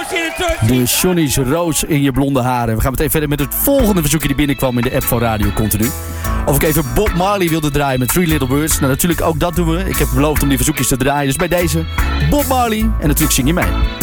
De Johnny's Roos in je blonde haren. We gaan meteen verder met het volgende verzoekje die binnenkwam in de app van Radio Continu. Of ik even Bob Marley wilde draaien met Three Little Birds. Nou, natuurlijk ook dat doen we. Ik heb beloofd om die verzoekjes te draaien. Dus bij deze Bob Marley. En natuurlijk zing je mee.